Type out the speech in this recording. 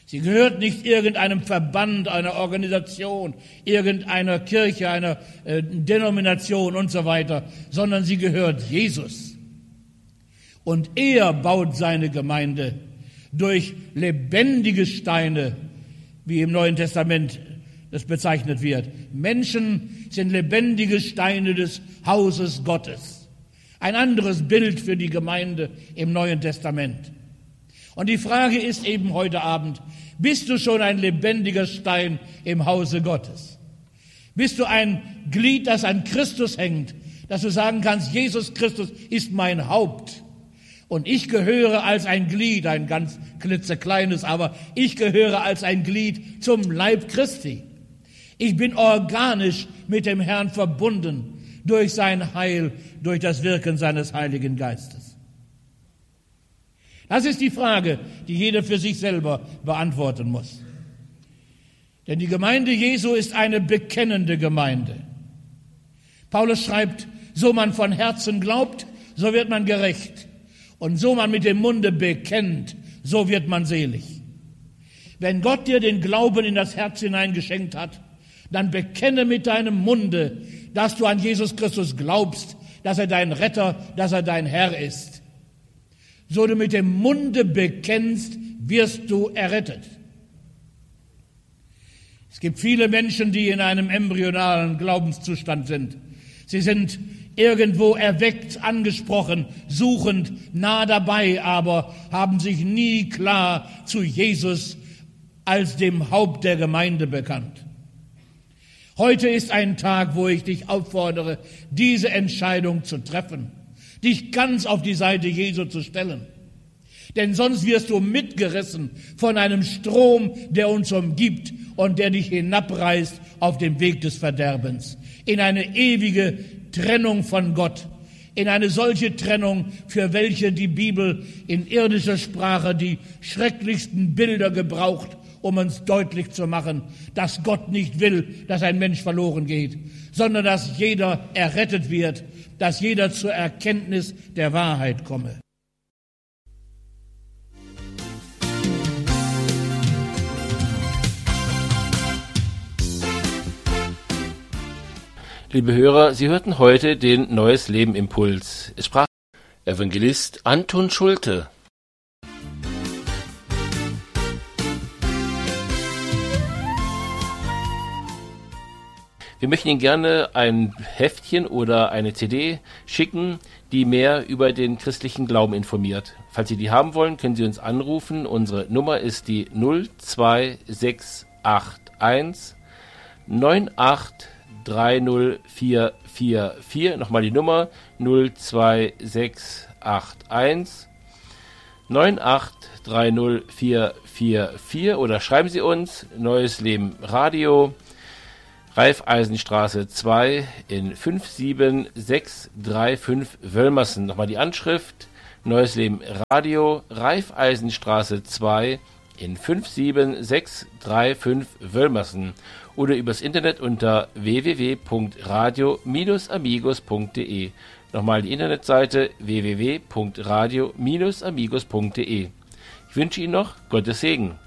Sie gehört nicht irgendeinem Verband, einer Organisation, irgendeiner Kirche, einer Denomination und so weiter, sondern sie gehört Jesus. Und er baut seine Gemeinde durch lebendige Steine, wie im Neuen Testament das bezeichnet wird. Menschen sind lebendige Steine des Hauses Gottes. Ein anderes Bild für die Gemeinde im Neuen Testament. Und die Frage ist eben heute Abend, bist du schon ein lebendiger Stein im Hause Gottes? Bist du ein Glied, das an Christus hängt, dass du sagen kannst, Jesus Christus ist mein Haupt und ich gehöre als ein Glied, ein ganz klitzekleines, aber ich gehöre als ein Glied zum Leib Christi. Ich bin organisch mit dem Herrn verbunden durch sein Heil, durch das Wirken seines Heiligen Geistes. Das ist die Frage, die jeder für sich selber beantworten muss. Denn die Gemeinde Jesu ist eine bekennende Gemeinde. Paulus schreibt, so man von Herzen glaubt, so wird man gerecht. Und so man mit dem Munde bekennt, so wird man selig. Wenn Gott dir den Glauben in das Herz hinein geschenkt hat, dann bekenne mit deinem Munde, dass du an Jesus Christus glaubst, dass er dein Retter, dass er dein Herr ist. So du mit dem Munde bekennst, wirst du errettet. Es gibt viele Menschen, die in einem embryonalen Glaubenszustand sind. Sie sind irgendwo erweckt, angesprochen, suchend, nah dabei, aber haben sich nie klar zu Jesus als dem Haupt der Gemeinde bekannt. Heute ist ein Tag, wo ich dich auffordere, diese Entscheidung zu treffen, dich ganz auf die Seite Jesu zu stellen. Denn sonst wirst du mitgerissen von einem Strom, der uns umgibt und der dich hinabreißt auf dem Weg des Verderbens, in eine ewige Trennung von Gott, in eine solche Trennung, für welche die Bibel in irdischer Sprache die schrecklichsten Bilder gebraucht, um uns deutlich zu machen, dass Gott nicht will, dass ein Mensch verloren geht, sondern dass jeder errettet wird, dass jeder zur Erkenntnis der Wahrheit komme. Liebe Hörer, Sie hörten heute den Neues Leben Impuls. Es sprach Evangelist Anton Schulte. Wir möchten Ihnen gerne ein Heftchen oder eine CD schicken, die mehr über den christlichen Glauben informiert. Falls Sie die haben wollen, können Sie uns anrufen. Unsere Nummer ist die 02681 9830444. Nochmal die Nummer 02681 9830444 oder schreiben Sie uns Neues Leben Radio, Raiffeisenstraße 2 in 57635 Wölmersen. Nochmal die Anschrift, Neues Leben Radio, Raiffeisenstraße 2 in 57635 Wölmersen oder übers Internet unter www.radio-amigos.de. Nochmal die Internetseite www.radio-amigos.de. Ich wünsche Ihnen noch Gottes Segen.